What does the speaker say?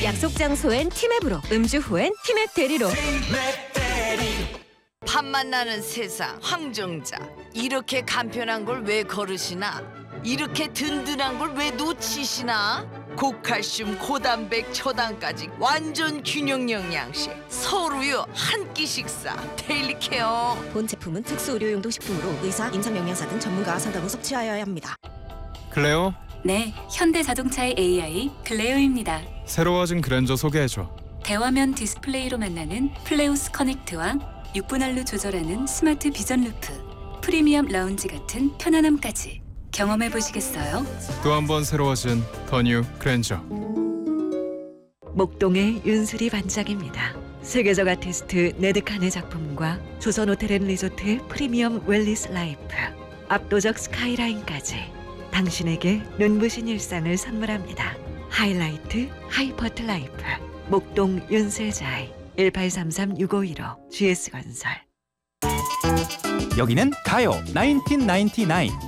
약속 장소엔 티맵으로, 음주 후엔 티맵 대리로. 밥 만나는 세상 황정자, 이렇게 간편한 걸 왜 거르시나? 이렇게 든든한 걸 왜 놓치시나? 고칼슘, 고단백, 초당까지 완전 균형 영양식, 서루요 한 끼 식사 데일리 케어. 본 제품은 특수 의료용도 식품으로 의사, 임상영양사 등 전문가와 상담 후 섭취하여야 합니다. 클레오, 네, 현대자동차의 AI 클레오입니다. 새로워진 그랜저 소개해줘. 대화면 디스플레이로 만나는 플레우스 커넥트와 6분할로 조절하는 스마트 비전 루프, 프리미엄 라운지 같은 편안함까지 경험해 보시겠어요? 또 한 번 새로워진 더 뉴 그랜저. 목동의 윤수리 반짝입니다. 세계적 아티스트 네드칸의 작품과 조선 호텔앤리조트의 프리미엄 웰리스 라이프, 압도적 스카이라인까지 당신에게 눈부신 일상을 선물합니다. 하이라이트 하이퍼트 라이프, 목동 윤슬자이 1833-6515 GS건설. 여기는 가요 1999